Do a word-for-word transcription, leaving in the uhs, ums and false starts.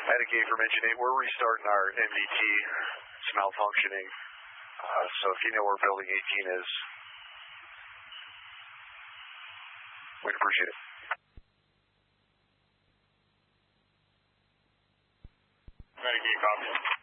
Medicaid from Engine eight, we're restarting our M V T. It's malfunctioning. Uh, so if you know where Building eighteen is, we'd appreciate it. Medicaid, copy.